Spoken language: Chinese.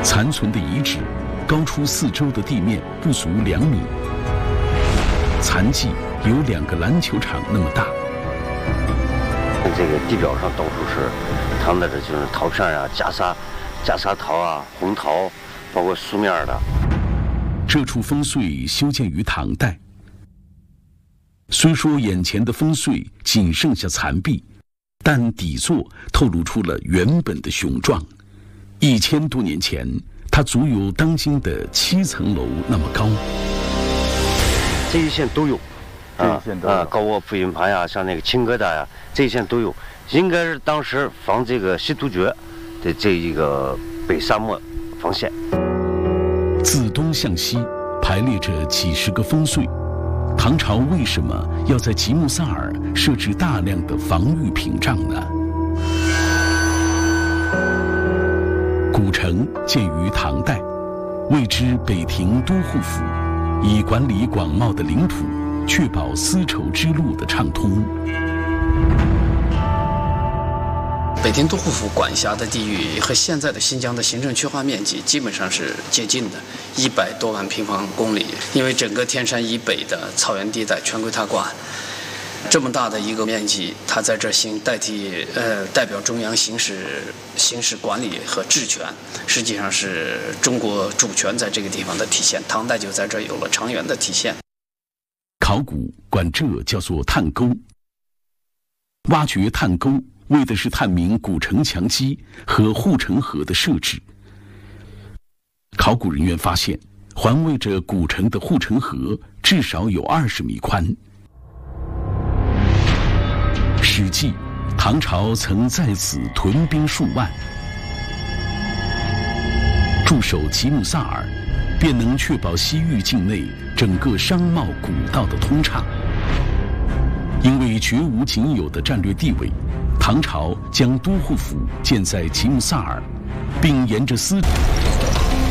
残存的遗址高出四周的地面不足2米，残迹有2个篮球场那么大。 这个地表上到处是唐代的，就是陶片啊、袈裟陶啊、红陶，包括素面的。 这处烽燧修建于唐代，虽说眼前的烽燧仅剩下残壁，但底座透露出了原本的雄壮。1000多年前，它足有当今的7层楼那么高。 这一线都有，高卧铺云盘呀，像那个青疙瘩呀，这一线都有，应该是当时防这个西突厥的这一个北沙漠防线。 自东向西排列着几十个烽燧，唐朝为什么要在吉木萨尔设置大量的防御屏障呢？古城建于唐代，谓之北庭都护府，以管理广袤的领土，确保丝绸之路的畅通。 北庭都护府管辖的地域和现在的新疆的行政区划面积基本上是接近的，100多万平方公里。因为整个天山以北的草原地带全归他管，这么大的一个面积，他在这代表中央行使管理和治权，实际上是中国主权在这个地方的体现。唐代就在这有了长远的体现。 考古管这叫做探沟，挖掘探沟为的是探明古城墙基和护城河的设置。考古人员发现，环卫着古城的护城河至少有20米宽。《史记》唐朝曾在此屯兵数万，驻守吉木萨尔，便能确保西域境内整个商贸古道的通畅。因为绝无仅有的战略地位，唐朝将都护府建在吉木萨尔，并沿着丝。